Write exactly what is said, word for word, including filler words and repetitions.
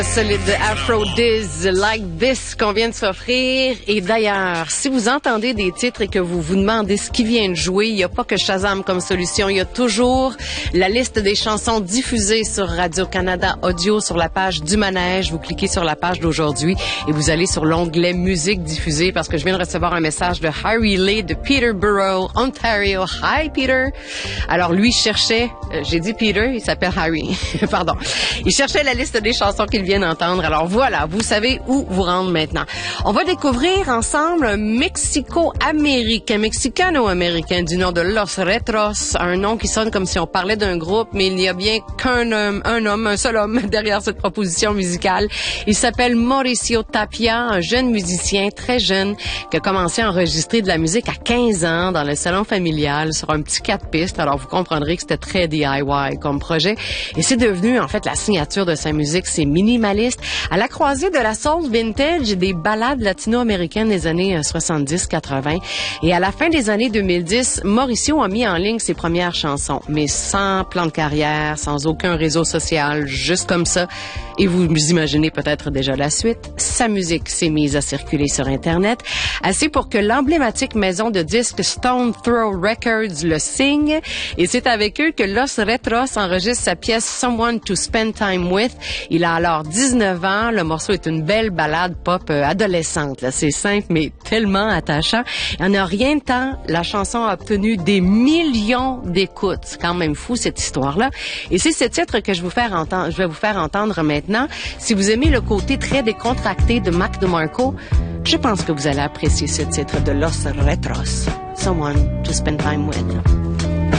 Solide Afro Diz Like This qu'on vient de s'offrir. Et d'ailleurs, si vous entendez des titres et que vous vous demandez ce qui vient de jouer, il n'y a pas que Shazam comme solution. Il y a toujours la liste des chansons diffusées sur Radio-Canada Audio sur la page du Manège. Vous cliquez sur la page d'aujourd'hui et vous allez sur l'onglet Musique diffusée parce que je viens de recevoir un message de Harry Lee de Peterborough, Ontario. Hi Peter! Alors lui cherchait, euh, j'ai dit Peter, il s'appelle Harry, pardon. Il cherchait la liste des chansons qu'il vient d'entendre. Alors voilà, vous savez où vous rendre maintenant. On va découvrir ensemble un Mexico-américain, mexicano-américain du nom de Los Retros, un nom qui sonne comme si on parlait d'un groupe, mais il n'y a bien qu'un homme, un homme, un seul homme derrière cette proposition musicale. Il s'appelle Mauricio Tapia, un jeune musicien très jeune qui a commencé à enregistrer de la musique à quinze ans dans le salon familial sur un petit quatre pistes. Alors vous comprendrez que c'était très D I Y comme projet et c'est devenu en fait la signature de sa musique, c'est minimaliste, à la croisée de la soul vintage et des ballades latino-américaines des années soixante-dix quatre-vingt. Et à la fin des années deux mille dix, Mauricio a mis en ligne ses premières chansons, mais sans plan de carrière, sans aucun réseau social, juste comme ça. Et vous vous imaginez peut-être déjà la suite. Sa musique s'est mise à circuler sur Internet, assez pour que l'emblématique maison de disques Stone Throw Records le signe. Et c'est avec eux que Los Retros enregistre sa pièce Someone to Spend Time With. Il a alors dix-neuf ans. Le morceau est une belle ballade pop euh, adolescente. Là. C'est simple, mais tellement attachant. Et en a rien de temps, la chanson a obtenu des millions d'écoutes. C'est quand même fou, cette histoire-là. Et c'est ce titre que je, vous faire entendre, je vais vous faire entendre maintenant. Si vous aimez le côté très décontracté de Mac DeMarco, je pense que vous allez apprécier ce titre de Los Retros. Someone to Spend Time With.